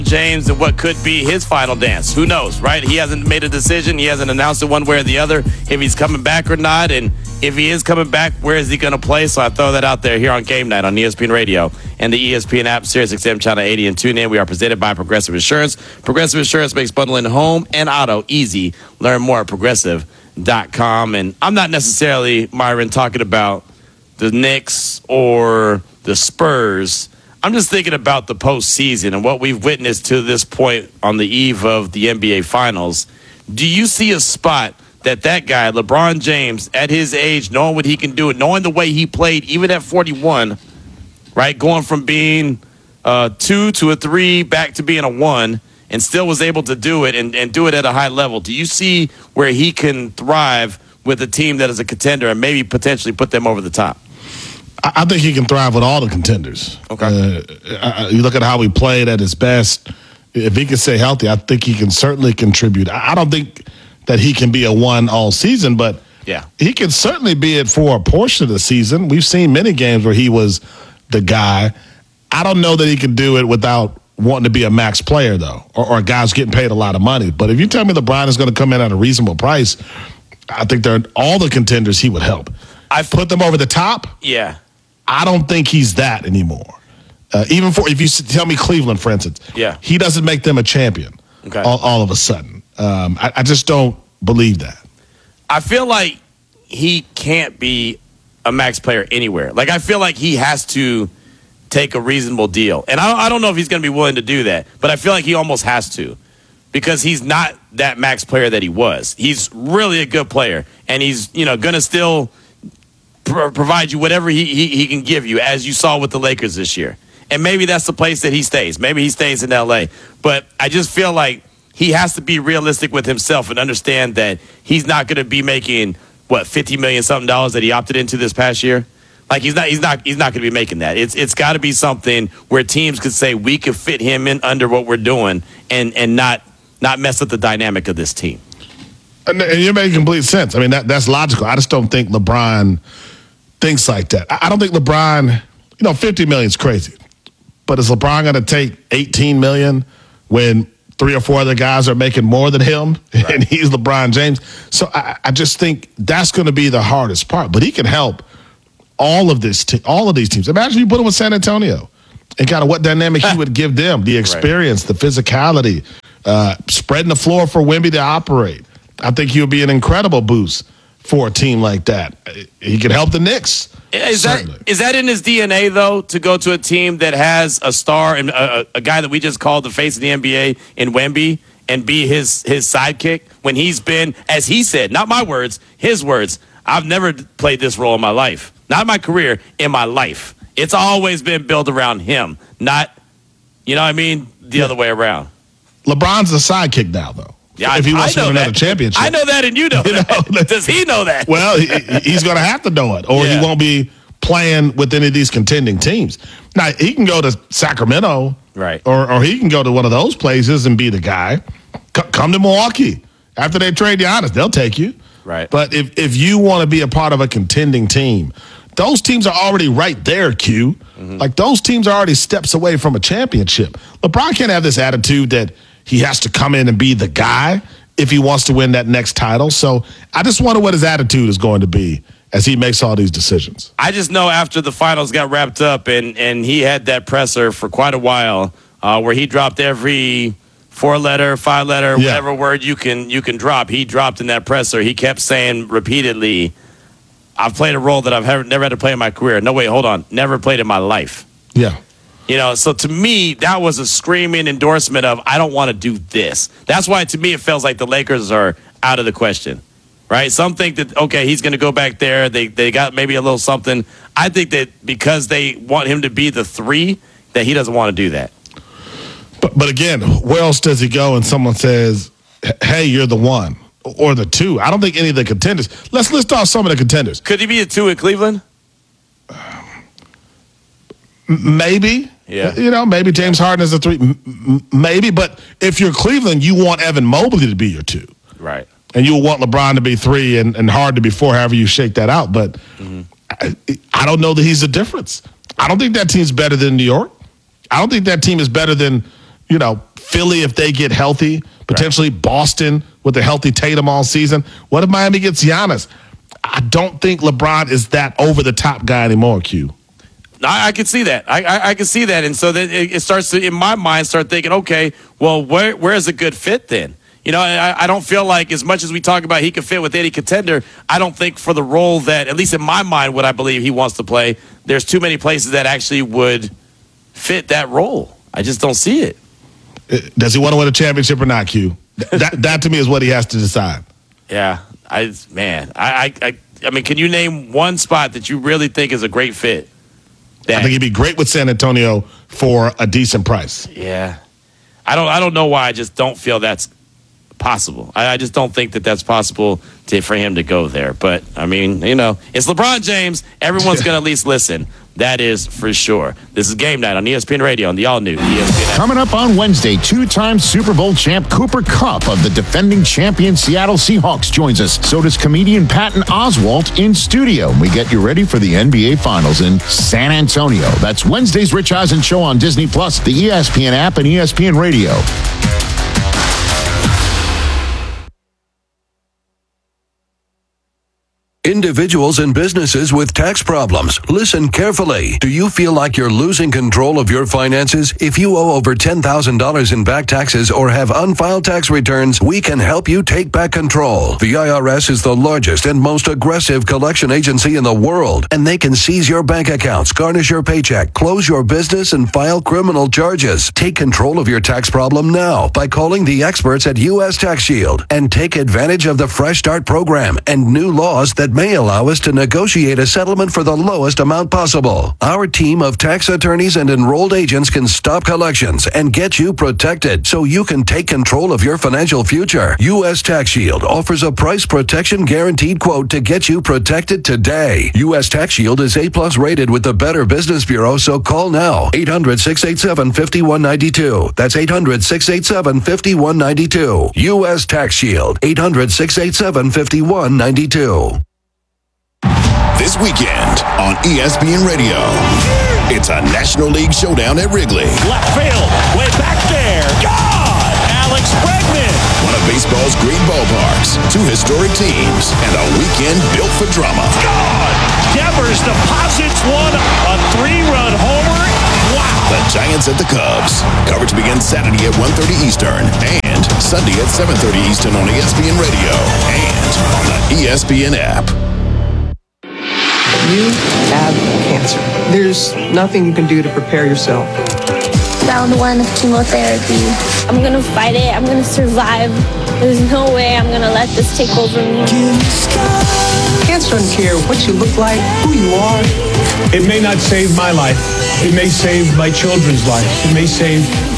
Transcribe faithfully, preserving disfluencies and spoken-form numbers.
James and what could be his final dance. Who knows, right? He hasn't made a decision. He hasn't announced it one way or the other if he's coming back or not. And if he is coming back, where is he going to play? So I throw that out there here on Game Night on E S P N Radio and the E S P N app, Sirius X M Channel eighty, and tune in. We are presented by Progressive Insurance. Progressive Insurance makes bundling home and auto easy. Learn more at progressive dot com. And I'm not necessarily, Myron, talking about the Knicks or the Spurs. I'm just thinking about the postseason and what we've witnessed to this point on the eve of the N B A Finals. Do you see a spot that that guy, LeBron James, at his age, knowing what he can do, knowing the way he played, even at forty-one, right, going from being a two to a three back to being a one, and still was able to do it and, and do it at a high level? Do you see where he can thrive with a team that is a contender and maybe potentially put them over the top? I think he can thrive with all the contenders. Okay. Uh, you look at how he played at his best. If he can stay healthy, I think he can certainly contribute. I don't think that he can be a one all season, but yeah, he can certainly be it for a portion of the season. We've seen many games where he was the guy. I don't know that he can do it without wanting to be a max player, though, or, or guys getting paid a lot of money. But if you tell me LeBron is going to come in at a reasonable price, I think they're all the contenders he would help. I put them over the top. Yeah. I don't think he's that anymore. Uh, even for if you tell me Cleveland, for instance, yeah, he doesn't make them a champion. Okay. all, all of a sudden, um, I, I just don't believe that. I feel like he can't be a max player anywhere. Like I feel like he has to take a reasonable deal, and I, I don't know if he's going to be willing to do that, but I feel like he almost has to because he's not that max player that he was. He's really a good player, and he's you know going to still provide you whatever he, he he can give you, as you saw with the Lakers this year. And maybe that's the place that he stays. Maybe he stays in L A. But I just feel like he has to be realistic with himself and understand that he's not going to be making, what, fifty million something dollars that he opted into this past year. Like he's not he's not he's not going to be making that. It's it's got to be something where teams could say we could fit him in under what we're doing and and not not mess up the dynamic of this team. And you're making complete sense. I mean, that that's logical. I just don't think LeBron thinks like that. I don't think LeBron, you know, fifty million is crazy. But is LeBron going to take eighteen million when three or four other guys are making more than him right. and he's LeBron James? So I, I just think that's going to be the hardest part. But he can help all of this, te- all of these teams. Imagine you put him with San Antonio and kind of what dynamic he would give them, the experience, right. the physicality, uh, spreading the floor for Wemby to operate. I think he would be an incredible boost for a team like that. He could help the Knicks. Is that, is that in his D N A, though, to go to a team that has a star and a, a guy that we just called the face of the N B A in Wemby and be his, his sidekick when he's been, as he said, not my words, his words, I've never played this role in my life. Not in my career, in my life. It's always been built around him, not, you know what I mean, the yeah. other way around. LeBron's the sidekick now, though. Yeah, if he wants I know to win that. another championship. I know that, and you know, you know that. Does he know that? Well, he, he's going to have to know it, or yeah. he won't be playing with any of these contending teams. Now, he can go to Sacramento, right, or or he can go to one of those places and be the guy. C- come to Milwaukee. After they trade Giannis, they'll take you. Right. But if, if you want to be a part of a contending team, those teams are already right there, Q. Mm-hmm. Like, those teams are already steps away from a championship. LeBron can't have this attitude that he has to come in and be the guy if he wants to win that next title. So I just wonder what his attitude is going to be as he makes all these decisions. I just know after the finals got wrapped up and, and he had that presser for quite a while uh, where he dropped every four-letter, five-letter, yeah. whatever word you can you can drop. He dropped in that presser. He kept saying repeatedly, I've played a role that I've never had to play in my career. No, wait, hold on. Never played in my life. Yeah. You know, so to me, that was a screaming endorsement of, I don't want to do this. That's why, to me, it feels like the Lakers are out of the question, right? Some think that, okay, he's going to go back there. They they got maybe a little something. I think that because they want him to be the three, that he doesn't want to do that. But, but again, where else does he go and someone says, hey, you're the one or the two? I don't think any of the contenders. Let's list off some of the contenders. Could he be a two in Cleveland? Maybe. Yeah. You know, maybe James Harden is a three. M- maybe. But if you're Cleveland, you want Evan Mobley to be your two. Right. And you want LeBron to be three and, and Harden to be four, however you shake that out. But mm-hmm. I, I don't know that he's the difference. I don't think that team's better than New York. I don't think that team is better than, you know, Philly if they get healthy, potentially right. Boston with a healthy Tatum all season. What if Miami gets Giannis? I don't think LeBron is that over-the-top guy anymore, Q. I, I can see that. I, I, I can see that. And so then it, it starts to, in my mind, start thinking, okay, well, where where's a good fit then? You know, I, I don't feel like as much as we talk about he could fit with any contender, I don't think for the role that, at least in my mind, what I believe he wants to play, there's too many places that actually would fit that role. I just don't see it. Does he want to win a championship or not, Q? That, that to me is what he has to decide. Yeah. I Man, I, I, I mean, can you name one spot that you really think is a great fit? That, I think he'd be great with San Antonio for a decent price. Yeah. I don't, I don't know why I just don't feel that's possible. I, I just don't think that that's possible to, for him to go there. But, I mean, you know, it's LeBron James. Everyone's going to at least listen. That is for sure. This is Game Night on E S P N Radio on the all-new E S P N. Coming up on Wednesday, two-time Super Bowl champ Cooper Kupp of the defending champion Seattle Seahawks joins us. So does comedian Patton Oswalt in studio. We get you ready for the N B A Finals in San Antonio. That's Wednesday's Rich Eisen Show on Disney Plus, the E S P N app, and E S P N Radio. Individuals and businesses with tax problems, listen carefully. Do you feel like you're losing control of your finances? If you owe over ten thousand dollars in back taxes or have unfiled tax returns, we can help you take back control. The I R S is the largest and most aggressive collection agency in the world, and they can seize your bank accounts, garnish your paycheck, close your business, and file criminal charges. Take control of your tax problem now by calling the experts at U S Tax Shield and take advantage of the Fresh Start program and new laws that may allow us to negotiate a settlement for the lowest amount possible. Our team of tax attorneys and enrolled agents can stop collections and get you protected so you can take control of your financial future. U S Tax Shield offers a price protection guaranteed quote to get you protected today. U S Tax Shield is A-plus rated with the Better Business Bureau, so call now. eight hundred, six eight seven, five one nine two. That's eight hundred, six eight seven, five one nine two. U S Tax Shield. eight hundred, six eight seven, five one nine two. This weekend on E S P N Radio, it's a National League showdown at Wrigley. Left field, way back there. God! Alex Bregman. One of baseball's great ballparks, two historic teams, and a weekend built for drama. God! Devers deposits one, a three-run homer. Wow! The Giants at the Cubs. Coverage begins Saturday at one thirty Eastern and Sunday at seven thirty Eastern on E S P N Radio and on the E S P N app. You have cancer. There's nothing you can do to prepare yourself. Round one of chemotherapy. I'm gonna fight it. I'm gonna survive. There's no way I'm gonna let this take over me. Cancer doesn't care what you look like, who you are. It may not save my life. It may save my children's life. It may save